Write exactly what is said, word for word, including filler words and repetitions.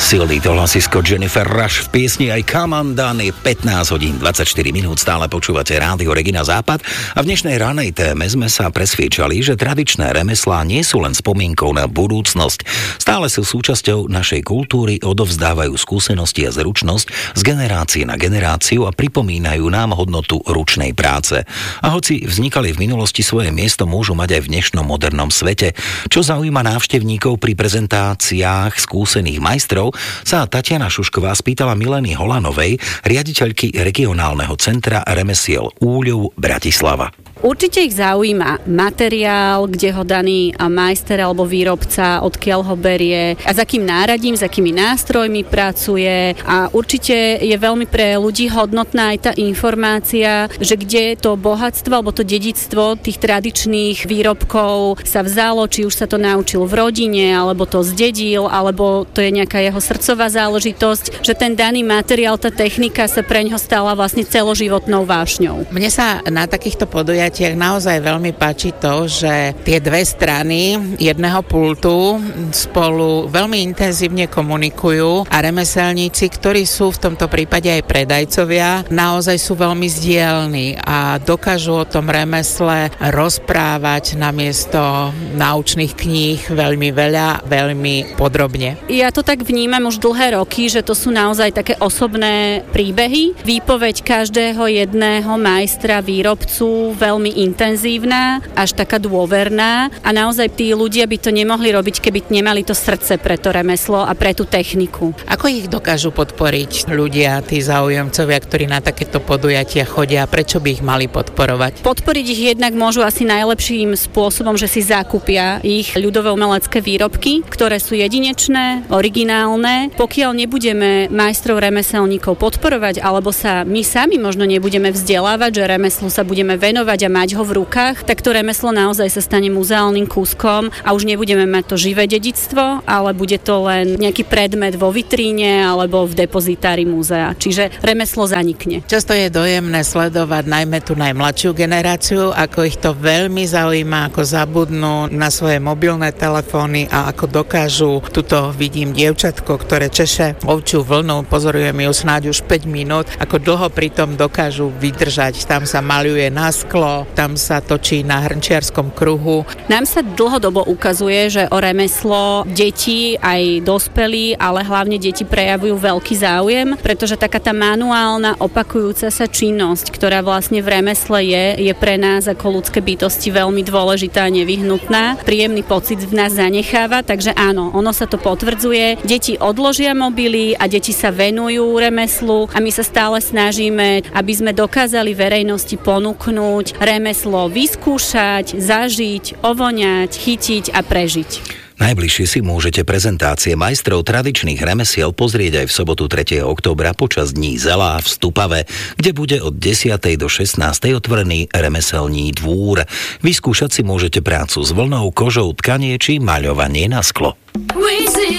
Silný to hlasisko Jennifer Rush v piesni aj Come on Down. Je pätnásť hodín dvadsaťštyri minút, stále počúvate Rádio Regina Západ a v dnešnej ranej téme sme sa presviečali, že tradičné remeslá nie sú len spomienkou na budúcnosť. Stále sú súčasťou našej kultúry, odovzdávajú skúsenosti a zručnosť z generácie na generáciu a pripomínajú nám hodnotu ručnej práce. A hoci vznikali v minulosti, svoje miesto môžu mať aj v dnešnom modernom svete. Čo zaujíma návštevníkov pri prezentáciách skúsených majstrov, sa Tatiana Šušková spýtala Mileny Holanovej, riaditeľky regionálneho centra remesiel Úľov Bratislava. Určite ich zaujíma materiál, kde ho daný majster alebo výrobca, odkiaľ ho berie a s akým náradím, s akými nástrojmi pracuje, a určite je veľmi pre ľudí hodnotná aj tá informácia, že kde to bohatstvo alebo to dedičstvo tých tradičných výrobkov sa vzalo, či už sa to naučil v rodine, alebo to zdedil, alebo to je nejaká jeho srdcová záležitosť, že ten daný materiál, tá technika sa preňho stala vlastne celoživotnou vášňou. Mne sa na takýchto podujatiach naozaj veľmi páči to, že tie dve strany jedného pultu spolu veľmi intenzívne komunikujú a remeselníci, ktorí sú v tomto prípade aj predajcovia, naozaj sú veľmi zdielni a dokážu o tom remesle rozprávať namiesto naučných kníh veľmi veľa, veľmi podrobne. Ja to tak vnímam už dlhé roky, že to sú naozaj také osobné príbehy. Výpoveď každého jedného majstra, výrobcu veľmi intenzívna, až taká dôverná, a naozaj tí ľudia by to nemohli robiť, keby nemali to srdce pre to remeslo a pre tú techniku. Ako ich dokážu podporiť ľudia, tí záujemcovia, ktorí na takéto podujatia chodia, prečo by ich mali podporovať? Podporiť ich jednak môžu asi najlepším spôsobom, že si zakúpia ich ľudové umelecké výrobky, ktoré sú jedinečné, originálne. Pokiaľ nebudeme majstrov remeselníkov podporovať, alebo sa my sami možno nebudeme vzdelávať, že remeslu sa budeme venovať a mať ho v rukách, tak to remeslo naozaj sa stane muzeálnym kúskom a už nebudeme mať to živé dedičstvo, ale bude to len nejaký predmet vo vitríne alebo v depozitári múzea. Čiže remeslo zanikne. Často je dojemné sledovať najmä tú najmladšiu generáciu, ako ich to veľmi zaujíma, ako zabudnú na svoje mobilné telefóny a ako dokážu, tuto vidím dievčatko, ktoré češe ovčiu vlnu, pozorujem ju snáď už päť minút, ako dlho pritom dokážu vydržať. Tam sa maľuje na sklo, tam sa točí na hrnčiarskom kruhu. Nám sa dlhodobo ukazuje, že o remeslo deti aj dospelí, ale hlavne deti prejavujú veľký záujem, pretože taká tá manuálna opakujúca sa činnosť, ktorá vlastne v remesle je, je pre nás ako ľudské bytosti veľmi dôležitá a nevyhnutná. Príjemný pocit v nás zanecháva, takže áno, ono sa to potvrdzuje. Deti odložia mobily a deti sa venujú remeslu a my sa stále snažíme, aby sme dokázali verejnosti ponúknuť remeslo vyskúšať, zažiť, ovoňať, chytiť a prežiť. Najbližšie si môžete prezentácie majstrov tradičných remesiel pozrieť aj v sobotu tretieho októbra počas Dní Zelá v Stupave, kde bude od desiatej do šestnástej otvorený remeselní dvúr. Vyskúšať si môžete prácu s vlnou, kožou, tkanie či maľovanie na sklo.